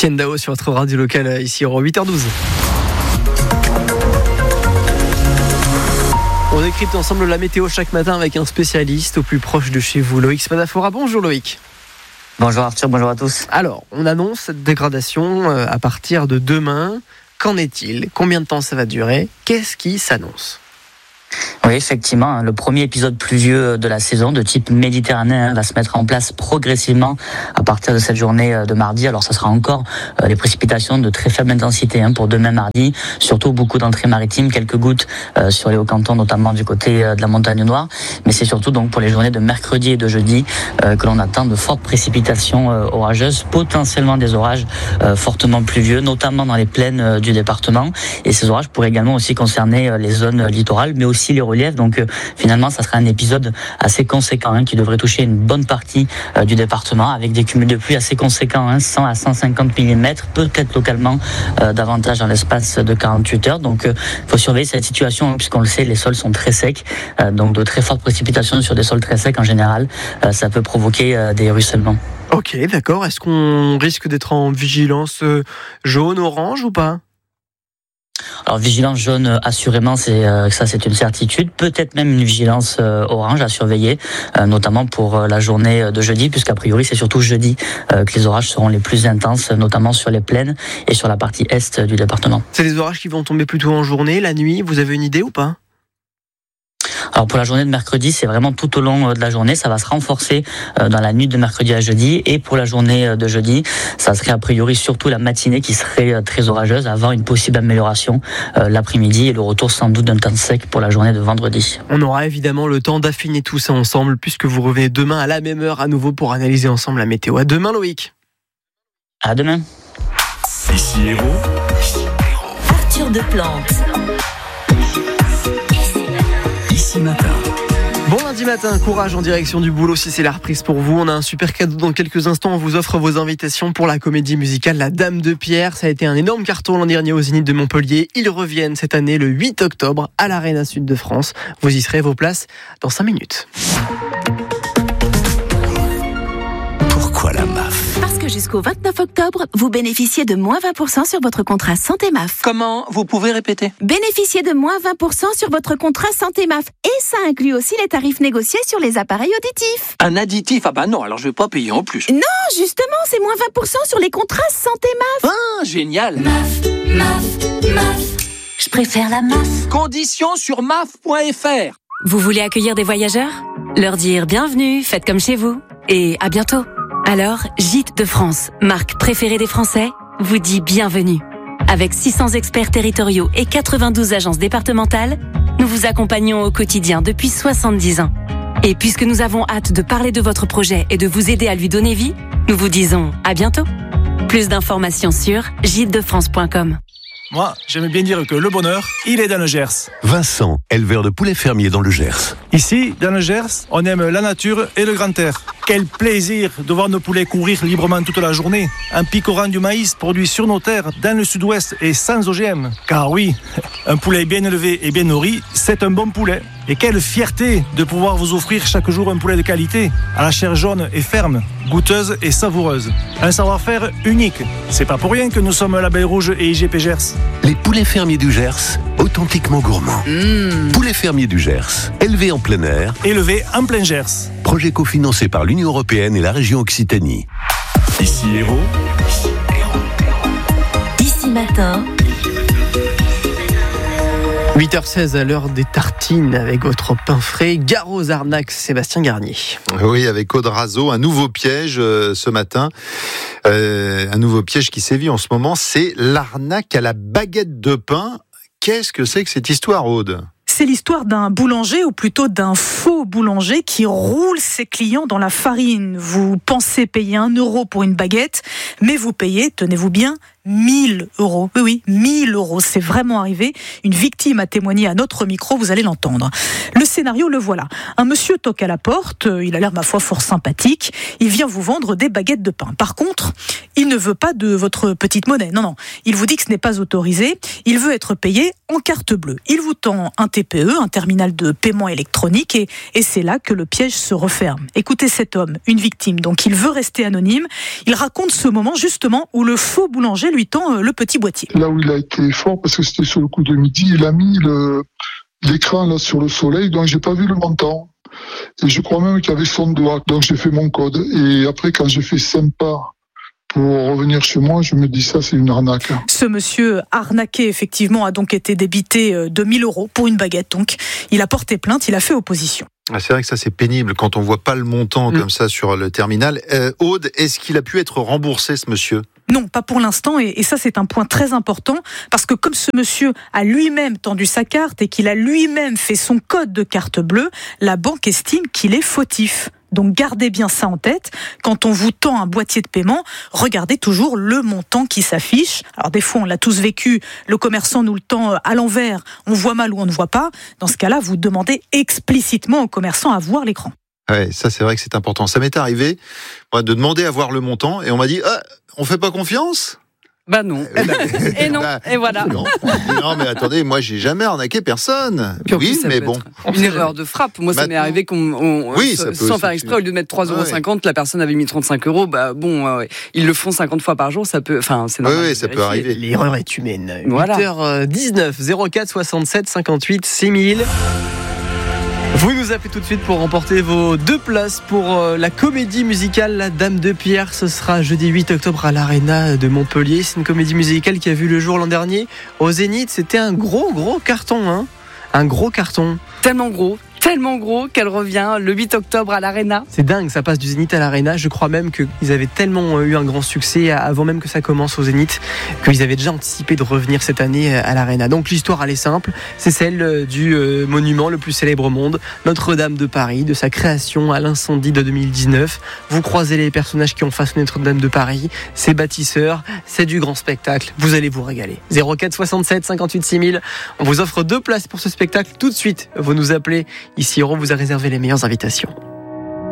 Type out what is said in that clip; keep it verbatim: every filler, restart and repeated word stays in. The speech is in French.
Etienne Dao sur votre radio locale ici au huit heures douze. On décrypte ensemble la météo chaque matin avec un spécialiste au plus proche de chez vous, Loïc Spadafora. Bonjour Loïc. Bonjour Arthur, bonjour à tous. Alors, on annonce cette dégradation à partir de demain. Qu'en est-il ? Combien de temps ça va durer ? Qu'est-ce qui s'annonce ? Oui, effectivement, le premier épisode pluvieux de la saison de type méditerranéen va se mettre en place progressivement à partir de cette journée de mardi. Alors ça sera encore les précipitations de très faible intensité pour demain mardi, surtout beaucoup d'entrées maritimes, quelques gouttes sur les hauts cantons, notamment du côté de la Montagne Noire. Mais c'est surtout donc pour les journées de mercredi et de jeudi que l'on attend de fortes précipitations orageuses, potentiellement des orages fortement pluvieux, notamment dans les plaines du département. Et ces orages pourraient également aussi concerner les zones littorales, mais aussi les reliefs. Donc euh, finalement ça sera un épisode assez conséquent hein, qui devrait toucher une bonne partie euh, du département avec des cumuls de pluie assez conséquents, hein, cent à cent cinquante millimètres, peut-être localement euh, davantage dans l'espace de quarante-huit heures. Donc il euh, faut surveiller cette situation hein, puisqu'on le sait, les sols sont très secs, euh, donc de très fortes précipitations sur des sols très secs en général, euh, ça peut provoquer euh, des ruissellements. Ok, d'accord. Est-ce qu'on risque d'être en vigilance euh, jaune, orange ou pas ? Alors vigilance jaune, assurément, c'est euh, ça, c'est une certitude. Peut-être même une vigilance euh, orange à surveiller, euh, notamment pour euh, la journée de jeudi, puisqu'a priori c'est surtout jeudi euh, que les orages seront les plus intenses, notamment sur les plaines et sur la partie est du département. C'est des orages qui vont tomber plutôt en journée, la nuit. Vous avez une idée ou pas ? Alors pour la journée de mercredi, c'est vraiment tout au long de la journée, ça va se renforcer dans la nuit de mercredi à jeudi. Et pour la journée de jeudi, ça serait a priori surtout la matinée qui serait très orageuse, avant une possible amélioration l'après-midi et le retour sans doute d'un temps sec pour la journée de vendredi. On aura évidemment le temps d'affiner tout ça ensemble, puisque vous revenez demain à la même heure à nouveau pour analyser ensemble la météo. À demain Loïc. À demain. Ici Héros. Arthur Deplante. Ici Matin. Bon lundi matin, courage en direction du boulot si c'est la reprise pour vous. On a un super cadeau dans quelques instants. On vous offre vos invitations pour la comédie musicale La Dame de Pierre. Ça a été un énorme carton l'an dernier au Zénith de Montpellier. Ils reviennent cette année le huit octobre à l'Arena Sud de France. Vous y serez, vos places dans cinq minutes. Pourquoi la M A F ? Parce que jusqu'au vingt-neuf octobre, vous bénéficiez de moins vingt pour cent sur votre contrat Santé M A F. Comment ? Vous pouvez répéter ? Bénéficiez de moins vingt pour cent sur votre contrat Santé M A F. Et ça inclut aussi les tarifs négociés sur les appareils auditifs. Un additif ? Ah bah non, alors je vais pas payer en plus. Non, justement, c'est moins vingt pour cent sur les contrats Santé M A F. Ah, génial ! M A F, M A F, M A F. Je préfère la M A F. Conditions sur M A F point F R. Vous voulez accueillir des voyageurs ? Leur dire bienvenue, faites comme chez vous. Et à bientôt. Alors, Gîtes de France, marque préférée des Français, vous dit bienvenue. Avec six cents experts territoriaux et quatre-vingt-douze agences départementales, nous vous accompagnons au quotidien depuis soixante-dix ans. Et puisque nous avons hâte de parler de votre projet et de vous aider à lui donner vie, nous vous disons à bientôt. Plus d'informations sur gîtes de france point com. Moi, j'aime bien dire que le bonheur, il est dans le Gers. Vincent, éleveur de poulets fermiers dans le Gers. Ici, dans le Gers, on aime la nature et le grand air. Quel plaisir de voir nos poulets courir librement toute la journée, en picorant du maïs produit sur nos terres, dans le sud-ouest et sans O G M. Car oui, un poulet bien élevé et bien nourri, c'est un bon poulet. Et quelle fierté de pouvoir vous offrir chaque jour un poulet de qualité, à la chair jaune et ferme, goûteuse et savoureuse. Un savoir-faire unique. C'est pas pour rien que nous sommes Label Rouge et I G P Gers. Les poulets fermiers du Gers, authentiquement gourmands. Mmh. Poulets fermiers du Gers, élevés en plein air. Élevés en plein Gers. Projet cofinancé par l'Union européenne et la région Occitanie. Ici Héros. Ici Matin. huit heures seize à l'heure des tartines avec votre pain frais. Gare aux arnaques, Sébastien Garnier. Oui, avec Aude Razeau, un nouveau piège euh, ce matin. Euh, un nouveau piège qui sévit en ce moment, c'est l'arnaque à la baguette de pain. Qu'est-ce que c'est que cette histoire, Aude ? C'est l'histoire d'un boulanger, ou plutôt d'un faux boulanger, qui roule ses clients dans la farine. Vous pensez payer un euro pour une baguette, mais vous payez, tenez-vous bien, mille euros. Oui, oui, mille euros. C'est vraiment arrivé. Une victime a témoigné à notre micro, vous allez l'entendre. Le scénario, le voilà. Un monsieur toque à la porte, il a l'air, ma foi, fort sympathique. Il vient vous vendre des baguettes de pain. Par contre, il ne veut pas de votre petite monnaie. Non, non. Il vous dit que ce n'est pas autorisé. Il veut être payé en carte bleue. Il vous tend un T P E, un terminal de paiement électronique, et, et c'est là que le piège se referme. Écoutez cet homme, une victime, donc il veut rester anonyme. Il raconte ce moment moment justement où le faux boulanger lui tend le petit boîtier. Là où il a été fort, parce que c'était sur le coup de midi, il a mis le, l'écran là sur le soleil, donc j'ai pas vu le montant. Et je crois même qu'il y avait son doigt, donc j'ai fait mon code. Et après, quand j'ai fait cinq pas pour revenir chez moi, je me dis ça, c'est une arnaque. Ce monsieur arnaqué, effectivement, a donc été débité de mille euros pour une baguette. Donc, il a porté plainte, il a fait opposition. Ah, c'est vrai que ça, c'est pénible quand on voit pas le montant mmh. comme ça sur le terminal. Euh, Aude, est-ce qu'il a pu être remboursé, ce monsieur ? Non, pas pour l'instant, et, et ça c'est un point très important, parce que comme ce monsieur a lui-même tendu sa carte et qu'il a lui-même fait son code de carte bleue, la banque estime qu'il est fautif. Donc gardez bien ça en tête, quand on vous tend un boîtier de paiement, regardez toujours le montant qui s'affiche. Alors des fois on l'a tous vécu, le commerçant nous le tend à l'envers, on voit mal ou on ne voit pas. Dans ce cas-là, vous demandez explicitement au commerçant à voir l'écran. Ouais, ça c'est vrai que c'est important. Ça m'est arrivé moi, de demander à voir le montant et on m'a dit ah, on fait pas confiance. Bah non. Eh ben, et non. Bah, et voilà. Non. non, mais attendez, moi j'ai jamais arnaqué personne. Puis oui, plus, mais bon. Une erreur de frappe. Moi, ça Maintenant, m'est arrivé qu'on, on, oui, sans, peut, sans faire exprès, au lieu de mettre trois euros cinquante, ouais. la personne avait mis trente-cinq euros. Bah bon, euh, ouais. ils le font cinquante fois par jour. Ça peut, enfin, c'est normal. Oui, oui ça peut arriver. L'erreur est humaine. Voilà. huit heures dix-neuf, zéro quatre soixante-sept cinquante-huit six mille. Vous nous appelez tout de suite pour remporter vos deux places pour la comédie musicale La Dame de Pierre. Ce sera jeudi huit octobre à l'Arena de Montpellier. C'est une comédie musicale qui a vu le jour l'an dernier au Zénith. C'était un gros gros carton, hein. Un gros carton. Tellement gros. Tellement gros qu'elle revient le huit octobre à l'Arena. C'est dingue, ça passe du Zénith à l'Arena. Je crois même qu'ils avaient tellement eu un grand succès avant même que ça commence au Zénith qu'ils avaient déjà anticipé de revenir cette année à l'Arena. Donc l'histoire elle est simple, c'est celle du monument le plus célèbre au monde, Notre-Dame de Paris, de sa création à l'incendie de deux mille dix-neuf. Vous croisez les personnages qui ont façonné Notre-Dame de Paris, ses bâtisseurs, c'est du grand spectacle. Vous allez vous régaler. zéro quatre soixante-sept cinquante-huit six mille. On vous offre deux places pour ce spectacle tout de suite. Vous nous appelez. Ici, Héros vous a réservé les meilleures invitations.